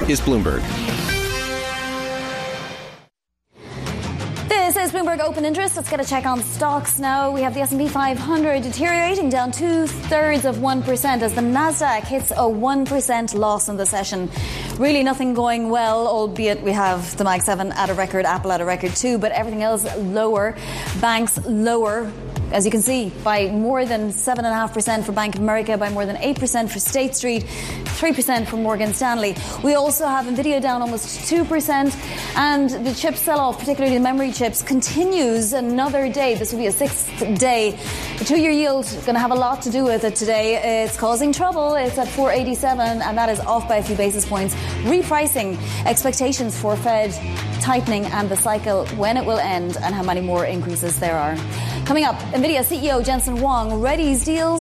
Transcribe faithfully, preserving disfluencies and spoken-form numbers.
is Bloomberg. This is Bloomberg Open Interest. Let's get a check on stocks now. We have the S and P five hundred deteriorating down two-thirds of one percent as the Nasdaq hits a one percent loss in the session. Really nothing going well, albeit we have the Mag seven at a record, Apple at a record too, but everything else lower. Banks lower, as you can see, by more than seven point five percent for Bank of America, by more than eight percent for State Street, three percent for Morgan Stanley. We also have Nvidia down almost two percent, and the chip sell-off, particularly the memory chips, continues another day. This will be a sixth day. The two-year yield is going to have a lot to do with it today. It's causing trouble. It's at four eighty-seven, and that is off by a few basis points. Repricing expectations for Fed tightening and the cycle, when it will end, and how many more increases there are. Coming up, Nvidia C E O Jensen Huang readies deals